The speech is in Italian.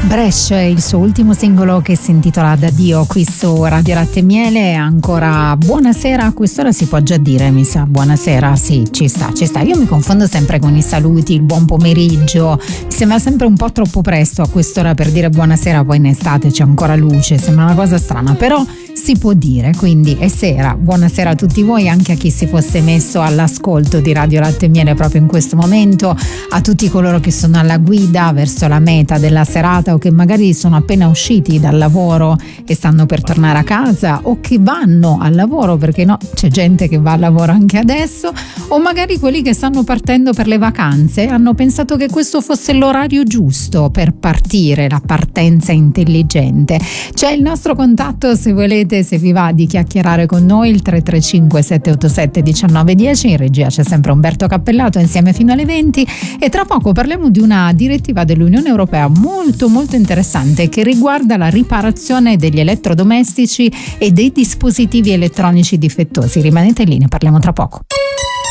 Bresh è il suo ultimo singolo che si intitola Addio qui su Radio Latte e Miele. Ancora buonasera, a quest'ora si può già dire, mi sa, buonasera, sì, ci sta. Io mi confondo sempre con i saluti, il buon pomeriggio, mi sembra sempre un po' troppo presto a quest'ora per dire buonasera, poi in estate c'è ancora luce, sembra una cosa strana, però si può dire, quindi è sera. Buonasera a tutti voi, anche a chi si fosse messo all'ascolto di Radio Latte e Miele proprio in questo momento, a tutti coloro che sono alla guida verso la meta della serata o che magari sono appena usciti dal lavoro e stanno per tornare a casa, o che vanno al lavoro, perché no, c'è gente che va al lavoro anche adesso, o magari quelli che stanno partendo per le vacanze hanno pensato che questo fosse l'orario giusto per partire, la partenza intelligente. C'è il nostro contatto, se volete, se vi va di chiacchierare con noi, il 335 787 1910. In regia c'è sempre Umberto Cappellato insieme fino alle 20, e tra poco parliamo di una direttiva dell'Unione Europea molto interessante che riguarda la riparazione degli elettrodomestici e dei dispositivi elettronici difettosi. Rimanete lì, ne parliamo tra poco.